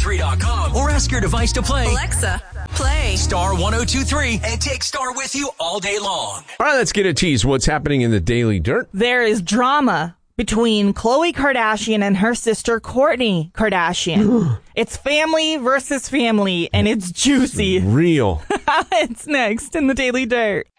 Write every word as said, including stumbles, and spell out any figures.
three dot com or ask your device to play Alexa, play Star ten twenty-three and take Star with you all day long. All right, let's get a tease. What's happening in the Daily Dirt? There is drama between Khloe Kardashian and her sister Kourtney Kardashian. It's family versus family, and it's juicy. Real. It's next in the Daily Dirt.